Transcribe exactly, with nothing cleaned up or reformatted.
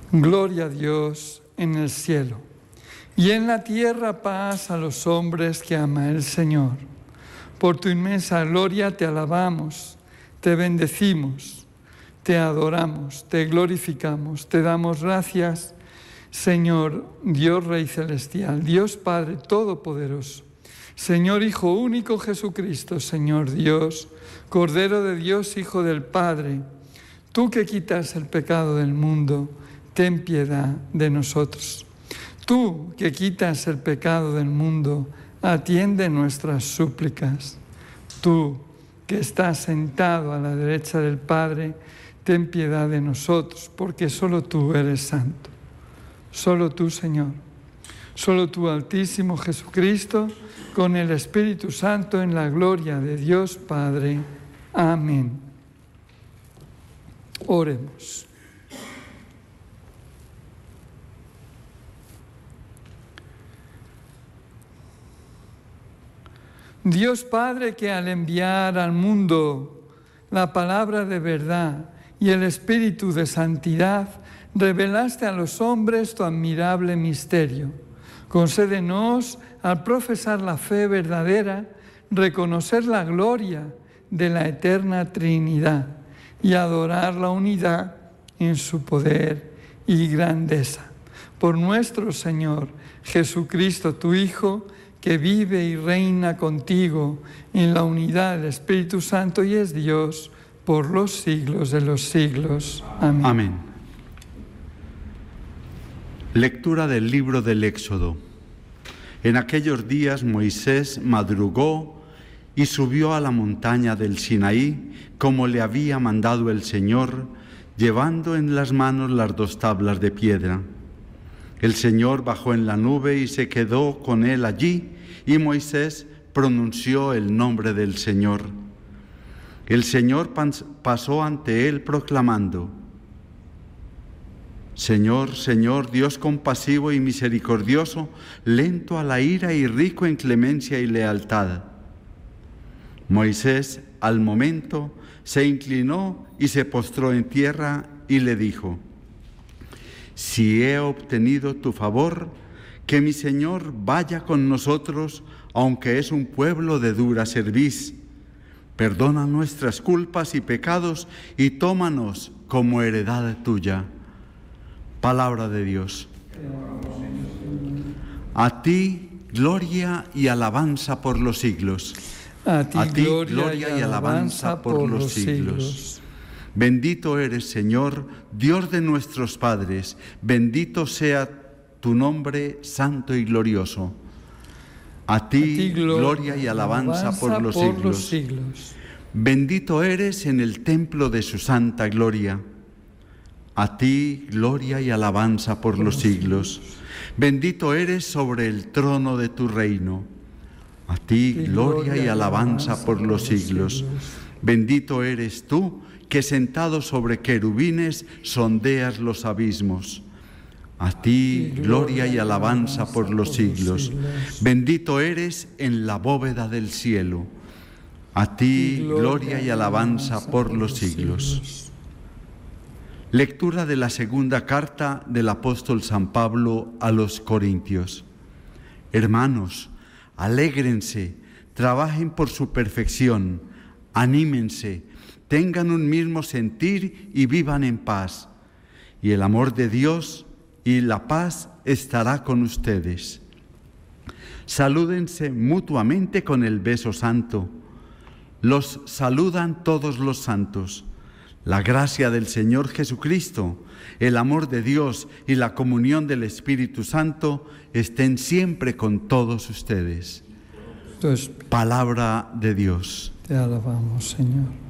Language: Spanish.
Gloria a Dios en el cielo, y en la tierra paz a los hombres que ama el Señor. Por tu inmensa gloria te alabamos, te bendecimos, te adoramos, te glorificamos, te damos gracias, Señor, Dios Rey Celestial, Dios Padre Todopoderoso, Señor Hijo único Jesucristo, Señor Dios, Cordero de Dios, Hijo del Padre, tú que quitas el pecado del mundo, ten piedad de nosotros. Tú que quitas el pecado del mundo, atiende nuestras súplicas. Tú que estás sentado a la derecha del Padre, ten piedad de nosotros, porque solo tú eres santo. Solo tú, Señor. Solo tú, Altísimo Jesucristo, con el Espíritu Santo en la gloria de Dios Padre. Amén. Oremos. Dios Padre, que al enviar al mundo la palabra de verdad y el Espíritu de santidad, revelaste a los hombres tu admirable misterio. Concédenos, al profesar la fe verdadera, reconocer la gloria de la eterna Trinidad y adorar la unidad en su poder y grandeza. Por nuestro Señor Jesucristo, tu Hijo, que vive y reina contigo en la unidad del Espíritu Santo y es Dios por los siglos de los siglos. Amén. Amén. Lectura del libro del Éxodo. En aquellos días Moisés madrugó y subió a la montaña del Sinaí, como le había mandado el Señor, llevando en las manos las dos tablas de piedra. El Señor bajó en la nube y se quedó con él allí, y Moisés pronunció el nombre del Señor. El Señor pasó ante él proclamando: Señor, Señor, Dios compasivo y misericordioso, lento a la ira y rico en clemencia y lealtad. Moisés, al momento, se inclinó y se postró en tierra y le dijo: Si he obtenido tu favor, que mi Señor vaya con nosotros, aunque es un pueblo de dura cerviz. Perdona nuestras culpas y pecados y tómanos como heredad tuya. Palabra de Dios. A ti, gloria y alabanza por los siglos. A ti, A ti gloria, gloria y alabanza por, por los siglos. siglos. Bendito eres, Señor, Dios de nuestros padres. Bendito sea tu nombre santo y glorioso. A ti, A ti gloria y alabanza, alabanza por, los, por siglos. los siglos. Bendito eres en el templo de su santa gloria. A ti, gloria y alabanza por, por los siglos. siglos. Bendito eres sobre el trono de tu reino. A ti, gloria, gloria y alabanza, alabanza por, por los siglos. siglos. Bendito eres tú, que sentado sobre querubines sondeas los abismos. A ti, gloria y alabanza por los siglos. Bendito eres en la bóveda del cielo. A ti, gloria y alabanza por los siglos. Lectura de la segunda carta del apóstol San Pablo a los Corintios. Hermanos, alégrense, trabajen por su perfección, anímense, tengan un mismo sentir y vivan en paz. Y el amor de Dios y la paz estará con ustedes. Salúdense mutuamente con el beso santo. Los saludan todos los santos. La gracia del Señor Jesucristo, el amor de Dios y la comunión del Espíritu Santo estén siempre con todos ustedes. Palabra de Dios. Te alabamos, Señor.